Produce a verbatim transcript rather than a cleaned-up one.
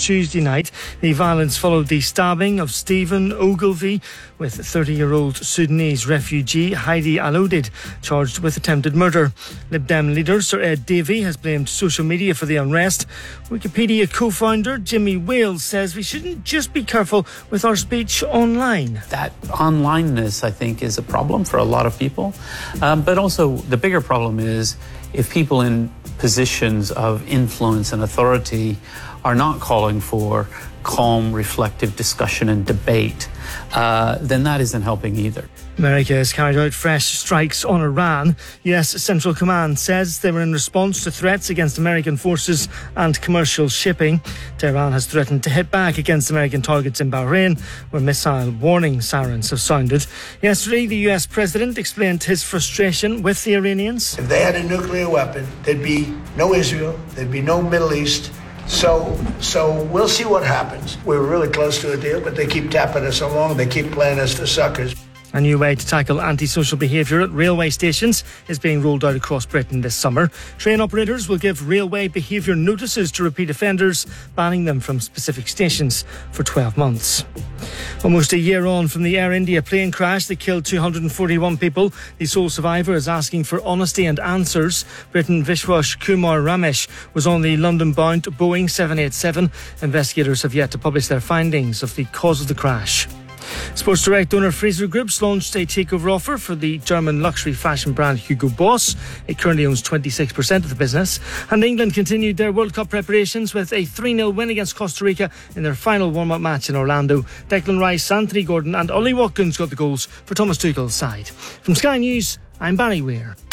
Tuesday night. The violence followed the stabbing of Stephen Ogilvie with thirty-year-old Sudanese refugee Heidi Alodid, charged with attempted murder. Lib Dem leader Sir Ed Davey has blamed social media for the unrest. Wikipedia co-founder Jimmy Wales says we shouldn't just be careful with our speech online. That onlineness, I think, is a problem for a lot of people. Um, but also the bigger problem is if people in positions of influence and authority are not calling for calm, reflective discussion and debate, uh, then that isn't helping either. America has carried out fresh strikes on Iran. U S Central Command says they were in response to threats against American forces and commercial shipping. Tehran has threatened to hit back against American targets in Bahrain, where missile warning sirens have sounded. Yesterday, the U S President explained his frustration with the Iranians. If they had a nuclear weapon, there'd be no Israel, there'd be no Middle East. So so we'll see what happens. We're really close to a deal, but they keep tapping us along. They keep playing us for suckers. A new way to tackle antisocial behaviour at railway stations is being rolled out across Britain this summer. Train operators will give railway behaviour notices to repeat offenders, banning them from specific stations for twelve months. Almost a year on from the Air India plane crash that killed two hundred forty-one people, the sole survivor is asking for honesty and answers. Britain Vishwas Kumar Ramesh was on the London-bound Boeing seven eighty-seven. Investigators have yet to publish their findings of the cause of the crash. Sports Direct owner Fraser Groups launched a takeover offer for the German luxury fashion brand Hugo Boss. It currently owns twenty-six percent of the business. And England continued their World Cup preparations with a three nil win against Costa Rica in their final warm-up match in Orlando. Declan Rice, Anthony Gordon and Ollie Watkins got the goals for Thomas Tuchel's side. From Sky News, I'm Barry Weir.